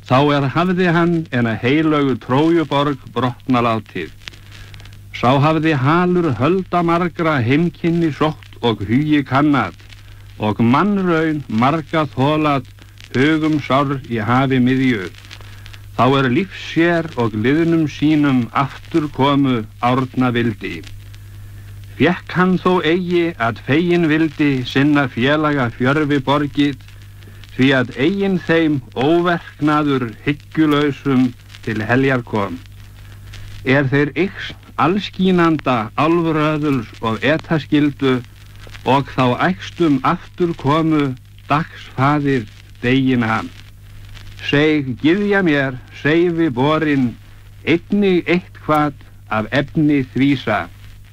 Þá hafði hann ena heilögu Trójuborg brotna látið. Sá hafði halur hölda margra heimkynni sótt og hugi kannat, og mannraun marga þolað hugum sár í hafi miðju. Þá lífsér og liðnum sínum aftur komu árna vildi. Fékk hann þó eigi að fegin vildi sinna félaga fjörfi borgið, því að eigin þeim óverknaður hyggjulausum til heljar kom. Þeir yxn allskínanda álfröðuls og etaskildu, og þá ægstum aftur komu dagsfaðir degina. Seig gyðja mér, seifi borin, einnig eitthvað af efni þvísa.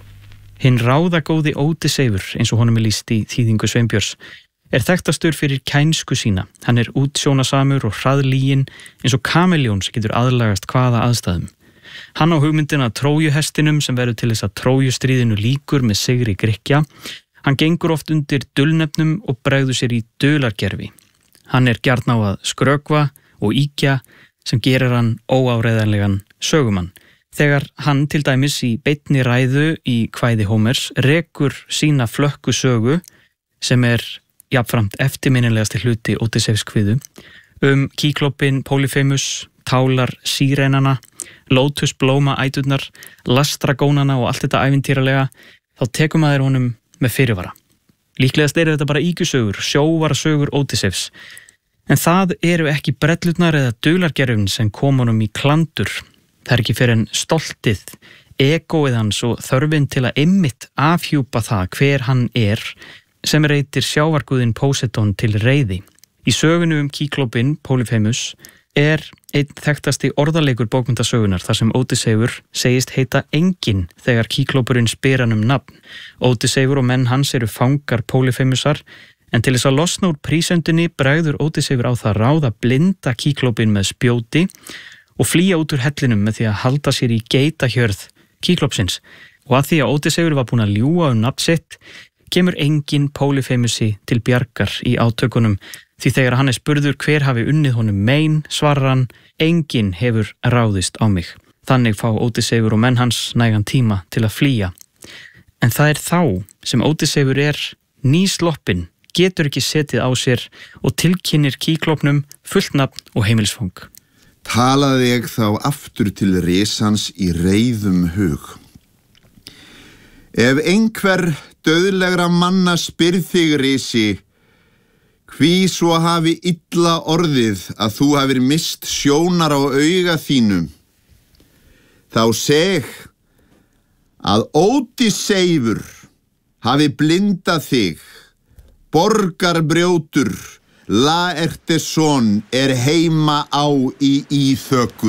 Hinn ráðagóði Ódysseifur, eins og honum lýst í þýðingu Sveinbjörns, þekktastur fyrir kænsku sína. Hann útsjónasamur og hraðlíginn, eins og kameljón sem getur aðlagast hvaða aðstæðum. Hann á hugmyndina Trójuhestinum sem verður til þess að Trójustríðinu lýkur með sigri Grikkja. Hann gengur oft undir dulnefnum og bregður sér í dulargervi. Hann gjarn á að skrökva og ýkja sem gerir hann óáreiðanlegan sögumann. Þegar hann til dæmis í beinni ræðu í kvæði Hómers rekur sína flökku sögu sem jafnframt eftirminnilegasti hluti Ódysseifskviðu Kýklópinn Polyphemus, tálar sírenana, lótusblóma æturnar, lastragónana og allt þetta ævintýralega, þá tekur maður honum með fyrirvara. Líklegast þetta bara ýkjusögur, sjóvarasögur Ódysseifs. En það ekki brellurnar eða dulargerfin sem kom honum í klandur. Það ekki fyrir en stoltið, egóið hans og þörfin til að einmitt afhjúpa það hver hann sem reytir sjávarguðinn Póseidon til reiði. Í sögunu Kýklópinn Polyphemus einn þekktasti orðaleikur bókmenntasögunar þar sem Ódysseifur segist heita enginn þegar Kýklópurinn spyr hann nafn. Ódysseifur og menn hans fangar Polyphemusar, en til þess að losna úr prísöndinni bregður Ódysseifur á það ráð að blinda Kýklópinn með spjóti og flýja út úr hellinum með því að halda sér í geitahjörð Kýklópsins. Og að því að Ódysseifur var búinn að ljúga nafn sitt, kemur enginn Polyphemusi til bjargar í átökunum, því þegar hann spurður hver hafi unnið honum mein, svarar hann, enginn hefur ráðist á mig. Þannig fá Ódysseifur og menn hans nægan tíma til að flýja. En það þá sem Ódysseifur nýsloppinn, getur ekki setið á sér og tilkynnir Kýklópnum fullt nafn og heimilisfang. Talaði ég þá aftur til risans í reiðum hug. Ef einhver dauðlegra manna spyrð þig, risi, hví svo hafi illa orðið að þú hafir mist sjónar á auga þínum, þá seg að Ódysseifur hafi blindað þig, borgarbrjótur, Laertesson heima á í Íþöku.